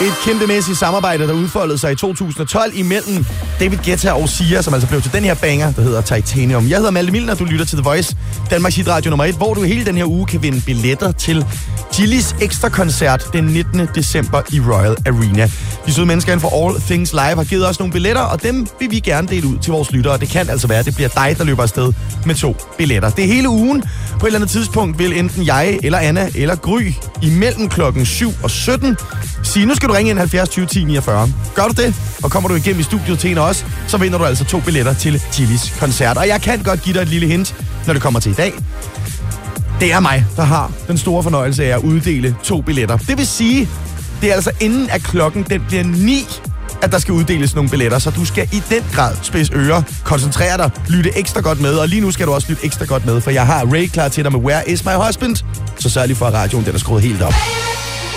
Et kæmpemæssigt samarbejde, der udfoldede sig i 2012 imellem David Guetta og Sia, som altså blev til den her banger, der hedder Titanium. Jeg hedder Malte Milner, du lytter til The Voice, Danmarks hitradio nummer 1, hvor du hele den her uge kan vinde billetter til Chili's ekstra koncert den 19. december i Royal Arena. De søde mennesker inden for All Things Live har givet os nogle billetter, og dem vil vi gerne dele ud til vores lyttere. Det kan altså være, at det bliver dig, der løber afsted med 2 billetter. Det er hele ugen. På et eller andet tidspunkt vil enten jeg, eller Anna, eller Gry imellem klokken 7 og 17 sige, nu skal du ringe ind 70 20 10 49. Gør du det, og kommer du igennem i studiet til en af os, så vinder du altså 2 billetter til Chili's koncert. Og jeg kan godt give dig et lille hint, når det kommer til i dag. Det er mig, der har den store fornøjelse af at uddele 2 billetter. Det vil sige, det er altså inden at klokken den bliver 9, at der skal uddeles nogle billetter, så du skal i den grad spidse ører, koncentrere dig, lytte ekstra godt med, og lige nu skal du også lytte ekstra godt med, for jeg har Ray klar til dig med Where Is My Husband, så sørg lige for, at radioen den er skruet helt op.